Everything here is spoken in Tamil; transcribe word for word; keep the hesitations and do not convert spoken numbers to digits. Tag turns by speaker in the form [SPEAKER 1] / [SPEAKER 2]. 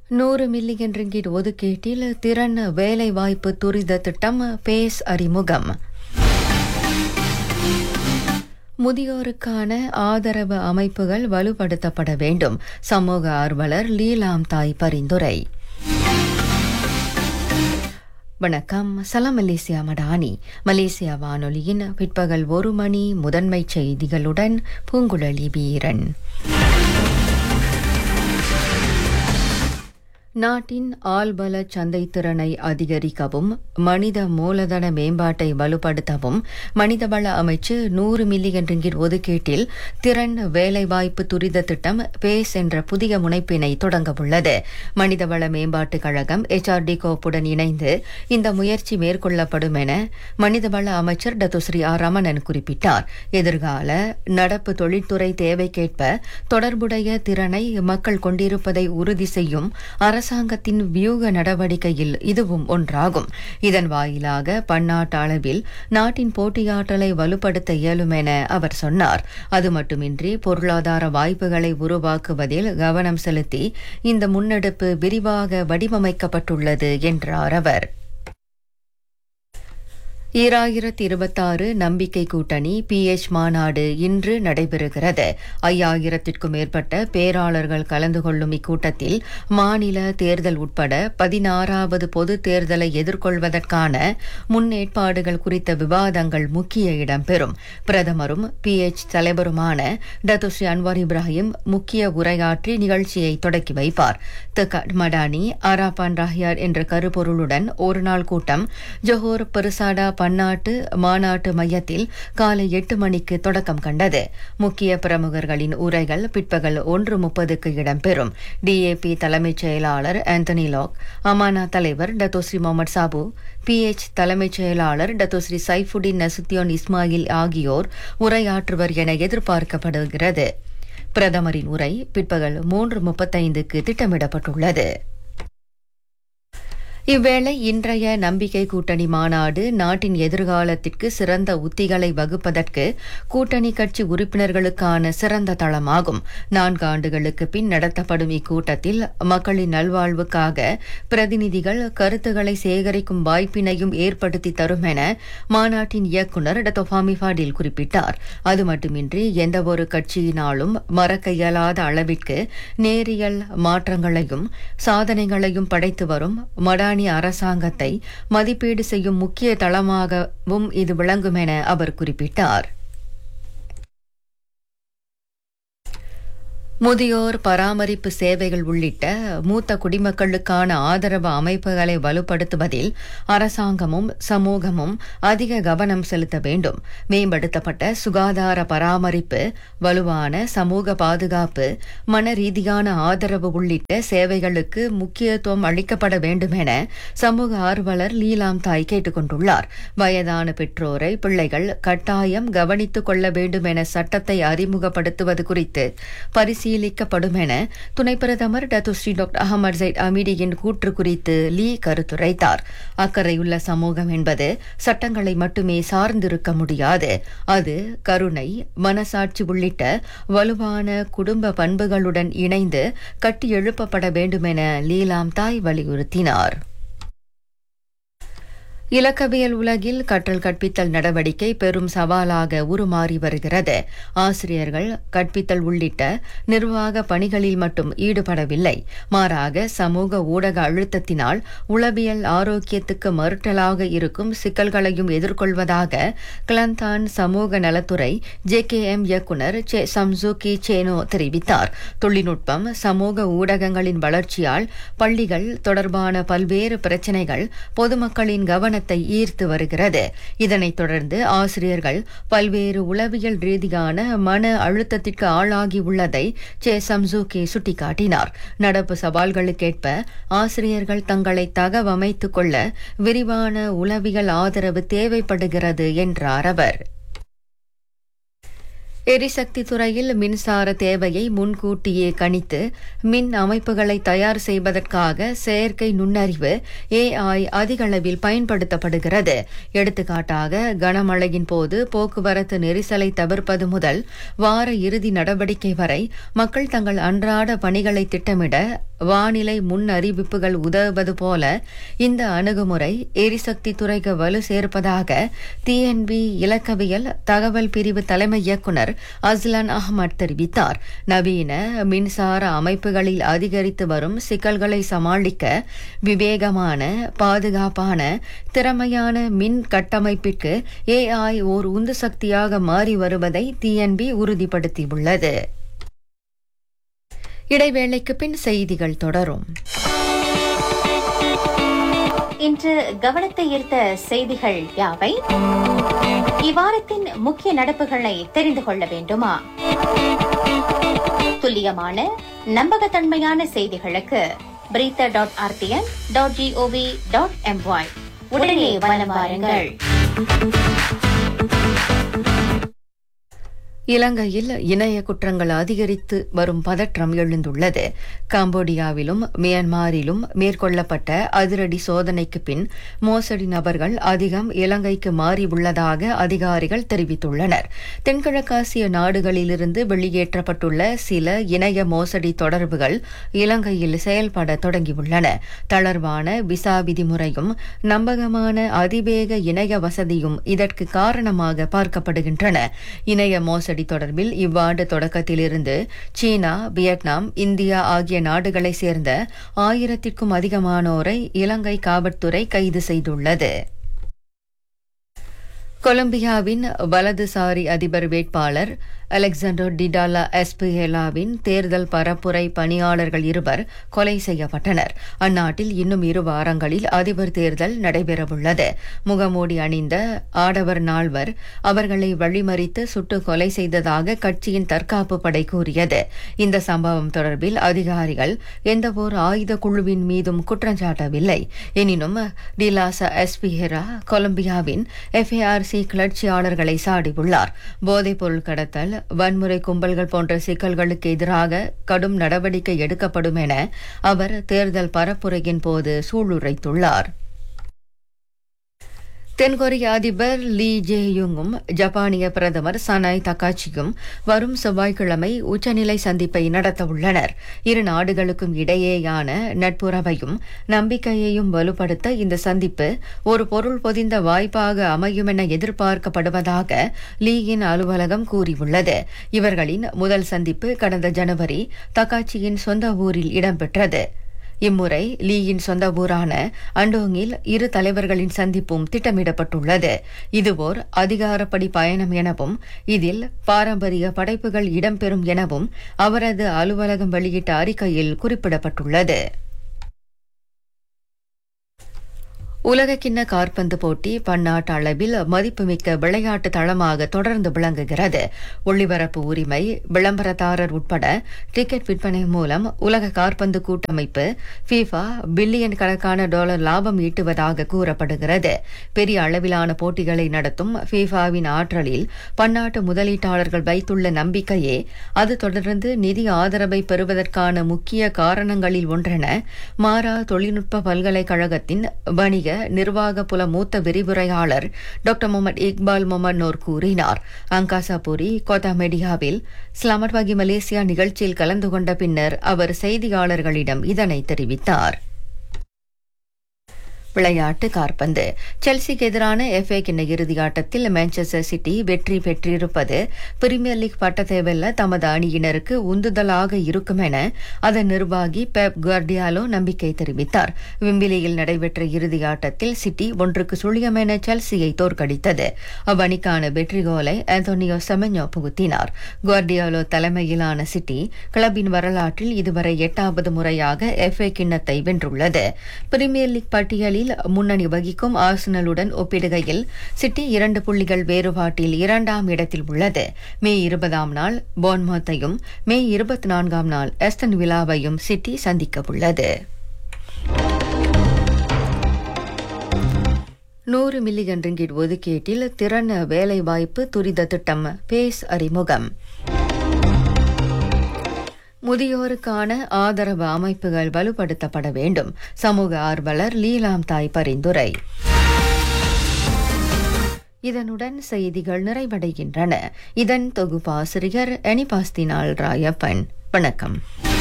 [SPEAKER 1] நூறு மில்லியன் ரிங்கிட் ஒதுக்கீட்டில் திறன் வேலைவாய்ப்பு துரித திட்டம் பேஸ் அறிமுகம். முதியோருக்கான ஆதரவு அமைப்புகள் வலுப்படுத்தப்பட வேண்டும். சமூக ஆர்வலர் லீலாம் தாய் பரிந்துரை. வணக்கம். சலாம் மலேசியா மடானி. மலேசியா வானொலியின் பிற்பகல் ஒரு மணி முதன்மை செய்திகளுடன் பூங்குழலி வீரன். நாட்டின் ஆள்பல சந்தை திறனை அதிகரிக்கவும் மனித மூலதன மேம்பாட்டை வலுப்படுத்தவும் மனிதவள அமைச்சு நூறு மில்லியன் ரிங்கிட் ஒதுக்கீட்டில் திறன் வேலைவாய்ப்பு துரித திட்டம் பேஸ் என்ற புதிய முனைப்பினை தொடங்கவுள்ளது. மனிதவள மேம்பாட்டுக் கழகம் எச்ஆர்டி கோப்புடன் இணைந்து இந்த முயற்சி மேற்கொள்ளப்படும் என மனிதவள அமைச்சர் டத்துஸ்ரீ ஆர் ரமணன் குறிப்பிட்டார். எதிர்கால நடப்பு தொழில்துறை தேவைக்கேற்ப தொடர்புடைய திறனை மக்கள் கொண்டிருப்பதை உறுதி செய்யும் அரசாங்கத்தின் வியூக நடவடிக்கையில் இதுவும் ஒன்றாகும். இதன் வாயிலாக பன்னாட்டு அளவில் நாட்டின் போட்டியாற்றலை வலுப்படுத்த இயலும் என அவர் சொன்னார். அது மட்டுமின்றி பொருளாதார வாய்ப்புகளை உருவாக்குவதில் கவனம் செலுத்தி இந்த முன்னெடுப்பு விரிவாக வடிவமைக்கப்பட்டுள்ளது என்றார் அவர். ஈராயிரத்தி இருபத்தாறு நம்பிக்கை கூட்டணி பிஎச் மாநாடு இன்று நடைபெறுகிறது. ஐயாயிரத்திற்கும் மேற்பட்ட பேராளர்கள் கலந்து கொள்ளும் இக்கூட்டத்தில் மாநில தேர்தல் உட்பட பதினாறாவது பொது தேர்தலை எதிர்கொள்வதற்கான முன்னேற்பாடுகள் குறித்த விவாதங்கள் முக்கிய இடம்பெறும். பிரதமரும் பிஎச் தலைவருமான டத்துஸ்ரீ அன்வார் இப்ராஹிம் முக்கிய உரையாற்றி நிகழ்ச்சியை தொடக்கி வைப்பார். தகாட் மடானி ஆராபான் ராஹியார் என்ற கருப்பொருளுடன் ஒருநாள் கூட்டம் ஜொஹோர் பெருசாடா பன்னாட்டு மாநாட்டு மையத்தில் காலை எட்டு மணிக்கு தொடக்கம் கண்டது. முக்கிய பிரமுகர்களின் உரைகள் பிற்பகல் ஒன்று முப்பதுக்கு இடம்பெறும். டிஏபி தலைமைச் செயலாளர் ஆந்தனி லாக், அமானா தலைவர் டத்தோஸ்ரீ முகமது சாபு, பிஎச் தலைமைச் செயலாளர் டத்தோஸ்ரீ சைஃபுடின் நசுத்தியோன் இஸ்மாயில் ஆகியோர் உரையாற்றுவர் என எதிர்பார்க்கப்படுகிறது. பிரதமரின் உரை பிற்பகல் மூன்று முப்பத்தைந்துக்கு திட்டமிடப்பட்டுள்ளது. இவ்வேளை இன்றைய நம்பிக்கை கூட்டணி மாநாடு நாட்டின் எதிர்காலத்திற்கு சிறந்த உத்திகளை வகுப்பதற்கு கூட்டணி கட்சி உறுப்பினர்களுக்கான சிறந்த தளமாகும். நான்கு ஆண்டுகளுக்கு பின் நடத்தப்படும் இக்கூட்டத்தில் மக்களின் நல்வாழ்வுக்காக பிரதிநிதிகள் கருத்துக்களை சேகரிக்கும் வாய்ப்பினையும் ஏற்படுத்தி தரும் என மாநாட்டின் இயக்குநர் டத்தோஃபாமி ஃபாடில் குறிப்பிட்டார். அது மட்டுமின்றி எந்தவொரு கட்சியினாலும் மறக்க இயலாத அளவிற்கு நேரியல் மாற்றங்களையும் சாதனைகளையும் படைத்து வரும் மடானி அரசாங்கத்தை மதிப்பீடு செய்யும் முக்கிய தளமாகவும் இது விளங்கும் என அவர் குறிப்பிட்டார். முதியோர் பராமரிப்பு சேவைகள் உள்ளிட்ட மூத்த குடிமக்களுக்கான ஆதரவு அமைப்புகளை வலுப்படுத்துவதில் அரசாங்கமும் சமூகமும் அதிக கவனம் செலுத்த வேண்டும். மேம்படுத்தப்பட்ட சுகாதார பராமரிப்பு, வலுவான சமூக பாதுகாப்பு, மன ரீதியான ஆதரவு உள்ளிட்ட சேவைகளுக்கு முக்கியத்துவம் அளிக்கப்பட வேண்டும் என சமூக ஆர்வலர் லீலாம் தாய் கேட்டுக் கொண்டுள்ளார். வயதான பெற்றோரை பிள்ளைகள் கட்டாயம் கவனித்துக் கொள்ள வேண்டும் என சட்டத்தை அறிமுகப்படுத்துவது குறித்து பரிசீலனை பரிசீலிக்கப்படும் என துணை பிரதமர் டத்துஸ்ரீ டாக்டர் அஹமத் ஜைட் அமீடியின் கூற்று குறித்து லீ கருத்துரைத்தார். அக்கறையுள்ள சமூகம் என்பது சட்டங்களை மட்டுமே சார்ந்திருக்க முடியாது. அது கருணை, மனசாட்சி உள்ளிட்ட வலுவான குடும்ப பண்புகளுடன் இணைந்து கட்டி எழுப்பப்பட வேண்டும் என லீலாம் தாய் வலியுறுத்தினார். இலக்கவியல் உலகில் கற்றல் கற்பித்தல் நடவடிக்கை பெரும் சவாலாக உருமாறி வருகிறது. ஆசிரியர்கள் கற்பித்தல் உள்ளிட்ட நிர்வாக பணிகளில் மட்டும் ஈடுபடவில்லை. மாறாக சமூக ஊடக அழுத்தத்தினால் உளவியல் ஆரோக்கியத்துக்கு மறுட்டலாக இருக்கும் சிக்கல்களையும் எதிர்கொள்வதாக கிளந்தான் சமூக நலத்துறை ஜே கே எம் இயக்குநர் சே சம்சுகி சேனோ தெரிவித்தார். தொழில்நுட்பம், சமூக ஊடகங்களின் வளர்ச்சியால் பள்ளிகள் தொடர்பான பல்வேறு பிரச்சினைகள் பொதுமக்களின் கவனம் ஈர்த்து வருகிறது. இதனைத் தொடர்ந்து ஆசிரியர்கள் பல்வேறு உளவியல் ரீதியான மன அழுத்தத்திற்கு ஆளாகி உள்ளதை சே சம்சுகி சுட்டிக்காட்டினார். நடப்பு சவால்களுக்கேற்ப ஆசிரியர்கள் தங்களை தகவமைத்துக் கொள்ள விரிவான உளவியல் ஆதரவு தேவைப்படுகிறது என்றார் அவர். எரிசக்தி துறையில் மின்சார தேவையை முன்கூட்டியே கணித்து மின் அமைப்புகளை தயார் செய்வதற்காக செயற்கை நுண்ணறிவு ஏஐ அதிகளவில் பயன்படுத்தப்படுகிறது. எடுத்துக்காட்டாக கனமழையின் போது போக்குவரத்து நெரிசலை தவிர்ப்பது முதல் வார இறுதி நடவடிக்கை வரை மக்கள் தங்கள் அன்றாட பணிகளை திட்டமிட வானிலை முன் அறிவிப்புகள் உதவுவது போல இந்த அணுகுமுறை எரிசக்தி துறைக்கு வலு சேர்ப்பதாக டிஎன்பி இலக்கவியல் தகவல் பிரிவு தலைமை இயக்குநர் அஸ்லான் அஹ்மத் தெரிவித்தார். நவீன மின்சார அமைப்புகளில் அதிகரித்து வரும் சிக்கல்களை சமாளிக்க விவேகமான, பாதுகாப்பான, திறமையான மின் கட்டமைப்பிற்கு ஏஐ ஓர் உந்து சக்தியாக மாறி வருவதை டிஎன்பி உறுதிப்படுத்தியுள்ளது. இடைவேளைக்கு பின் செய்திகள் தொடரும்.
[SPEAKER 2] இன்று கவனத்தை ஈர்த்த செய்திகள் யாவை? இவ்வாரத்தின் முக்கிய நடப்புகளை தெரிந்து கொள்ள வேண்டுமா? துல்லியமான, நம்பகத்தன்மையான செய்திகளுக்கு பிரீத்த dot RTN dot gov dot MY உடனே வலம் வாருங்கள்.
[SPEAKER 1] இலங்கையில் இணைய குற்றங்கள் அதிகரித்து வரும் பதற்றம் எழுந்துள்ளது. கம்போடியாவிலும் மியான்மரிலும் மேற்கொள்ளப்பட்ட அதிரடி சோதனைக்கு பின் மோசடி நபர்கள் அதிகம் இலங்கைக்கு மாறியுள்ளதாக அதிகாரிகள் தெரிவித்துள்ளனர். தென்கிழக்காசிய நாடுகளிலிருந்து வெளியேற்றப்பட்டுள்ள சில இணைய மோசடி தொடர்புகள் இலங்கையில் செயல்பட தொடங்கியுள்ளன. தளர்வான விசா விதிமுறையும் நம்பகமான அதிவேக இணைய வசதியும் இதற்கு காரணமாக பார்க்கப்படுகின்றன. இணைய மோசடி தொடர்பில் இவ்வாண்டு தொடக்கத்திலிருந்து சீனா, வியட்நாம், இந்தியா ஆகிய நாடுகளை சேர்ந்த ஆயிரத்திற்கும் அதிகமானோரை இலங்கை காவல்துறை கைது செய்துள்ளது. கொலம்பியாவின் வலதுசாரி அதிபர் வேட்பாளர் அலெக்சாண்டர் டிடாலா எஸ்பிஹேலாவின் தேர்தல் பரப்புரை பணியாளர்கள் இருவர் கொலை செய்யப்பட்டனர். அந்நாட்டில் இன்னும் இரு வாரங்களில் அதிபர் தேர்தல் நடைபெறவுள்ளது. முகமூடி அணிந்த ஆடவர் நால்வர் அவர்களை வழிமறித்து சுட்டு கொலை செய்ததாக கட்சியின் தற்காப்பு படை கூறியது. இந்த சம்பவம் தொடர்பில் அதிகாரிகள் எந்தவொரு ஆயுத குழுவின் மீதும் குற்றஞ்சாட்டவில்லை. எனினும் டிலாசா எஸ்பிஹேரா கொலம்பியாவின் எஃப்ஏஆர்சி கிளர்ச்சியாளர்களை சாடியுள்ளார். போதைப்பொருள் கடத்தல், வன்முறை கும்பல்கள் போன்ற சிக்கல்களுக்கு எதிராக கடும் நடவடிக்கை எடுக்கப்படும் என அவர் தேர்தல் பரப்புரையின் போது சூளுரைத்துள்ளார். தென்கொரிய அதிபர் லீ ஜே-யுங்கும் ஜப்பானிய பிரதமர் சனாய் தகாச்சியும் வரும் செவ்வாய்க்கிழமை உச்சநிலை சந்திப்பை நடத்தவுள்ளனர். இரு நாடுகளுக்கும் இடையேயான நட்புறவையும் நம்பிக்கையையும் வலுப்படுத்த இந்த சந்திப்பு ஒரு பொருள் பொதிந்த வாய்ப்பாக அமையும் என எதிர்பார்க்கப்படுவதாக லீயின் அலுவலகம் கூறியுள்ளது. இவர்களின் முதல் சந்திப்பு கடந்த ஜனவரி தகாச்சியின் சொந்த ஊரில் இடம்பெற்றது. இம்முறை லீயின் சொந்த ஊரான அண்டோங்கில் இரு தலைவர்களின் சந்திப்பும் திட்டமிடப்பட்டுள்ளது. இதுவோர் அதிகாரப்படி பயணம் எனவும் இதில் பாரம்பரிய படைப்புகள் இடம்பெறும் எனவும் அவரது அலுவலகம் வெளியிட்ட அறிக்கையில் குறிப்பிடப்பட்டுள்ளது. உலகக்கிண்ண காற்பந்து போட்டி பன்னாட்டு அளவில் மதிப்புமிக்க விளையாட்டு தளமாக தொடர்ந்து விளங்குகிறது. ஒளிபரப்பு உரிமை, விளம்பரதாரர் உட்பட டிக்கெட் விற்பனை மூலம் உலக காற்பந்து கூட்டமைப்பு ஃபீஃபா பில்லியன் கணக்கான டாலர் லாபம் ஈட்டுவதாக கூறப்படுகிறது. பெரிய அளவிலான போட்டிகளை நடத்தும் ஃபீஃபாவின் ஆற்றலில் பன்னாட்டு முதலீட்டாளர்கள் வைத்துள்ள நம்பிக்கையே அது தொடர்ந்து நிதி ஆதரவை பெறுவதற்கான முக்கிய காரணங்களில் ஒன்றென மாரா தொழில்நுட்ப பல்கலைக்கழகத்தின் வணிக நிர்வாக புல மூத்த விரிவுரையாளர் டாக்டர் முகமது இக்பால் முகமது நூர் கூறினார். அங்காசாபுரி கோத்தா மெடியாவில் ஸ்லாமட் வகி மலேசியா நிகழ்ச்சியில் கலந்து கொண்ட பின்னர் அவர் செய்தியாளர்களிடம் இதனை தெரிவித்தார். விளையாட்டு காற்பந்து. செல்சிக்கு எதிரான எஃப்ஏ கிண்ண இறுதி ஆட்டத்தில் மான்செஸ்டர் சிட்டி வெற்றி பெற்றிருப்பது பிரீமியர் லீக் பட்டத்தை வெல்ல தமது அணியினருக்கு உந்துதலாக இருக்கும் என அதன் நிர்வாகி பெப் குவார்டியாலோ நம்பிக்கை தெரிவித்தார். விம்பிலியில் நடைபெற்ற இறுதி ஆட்டத்தில் சிட்டி ஒன்றுக்கு சுழியம் என செல்சியை தோற்கடித்தது. அவ்வணிக்கான வெற்றி கோலை ஆந்தோனியோ செமென்யோ புகுத்தினார். குவார்டியாலோ தலைமையிலான சிட்டி கிளப்பின் வரலாற்றில் இதுவரை எட்டாவது முறையாக எஃப்ஏ கிண்ணத்தை வென்றுள்ளது. பிரீமியர் லீக் பட்டியலில் முன்னணி வகிக்கும் ஆர்சனலுடன் ஒப்பிடுகையில் சிட்டி இரண்டு புள்ளிகள் வேறுபாட்டில் இரண்டாம் இடத்தில் உள்ளது. மே இருபதாம் நாள் போர்ன்மவுத்தையும் மே இருபத்தி நான்காம் நாள் ஆஸ்டன் வில்லாவையும் சிட்டி சந்திக்க உள்ளது. நூறு மில்லியன் ரிங்கிட் ஒதுக்கீட்டில் திறன் வேலைவாய்ப்பு துரித திட்டம் பேஸ் அறிமுகம். முதியோருக்கான ஆதரவு அமைப்புகள் வலுப்படுத்தப்பட வேண்டும். சமூக ஆர்வலர் லீலாம் தாய் பரிந்துரை. இதனுடன் செய்திகள் நிறைவடைகின்றன. இதன் தொகுப்பாசிரியர் எனிபாஸ்தினால் ராயப்பன். வணக்கம்.